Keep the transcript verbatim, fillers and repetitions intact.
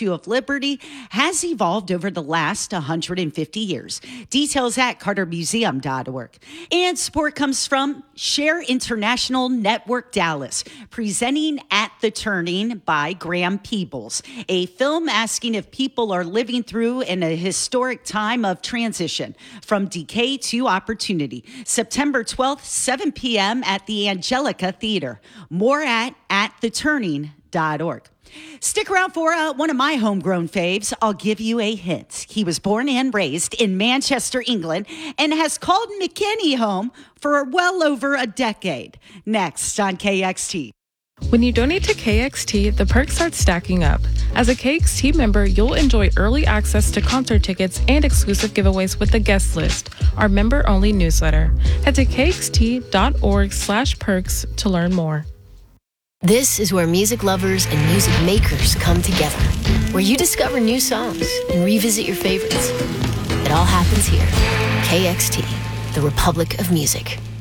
Statue of Liberty has evolved over the last one hundred fifty years. Details at carter museum dot org. And support comes from Share International Network Dallas, presenting At the Turning by Graham Peebles, a film asking if people are living through in a historic time of transition from decay to opportunity. September twelfth, seven p.m. at the Angelica Theater. More at at the turning dot org. Stick around for uh, one of my homegrown faves. I'll give you a hint. He was born and raised in Manchester, England, and has called McKinney home for well over a decade. Next on K X T. When you donate to K X T, the perks start stacking up. As a K X T member, you'll enjoy early access to concert tickets and exclusive giveaways with the guest list, our member-only newsletter. Head to k x t dot org slash perks to learn more. This is where music lovers and music makers come together, where you discover new songs and revisit your favorites. It all happens here. K X T, the Republic of Music.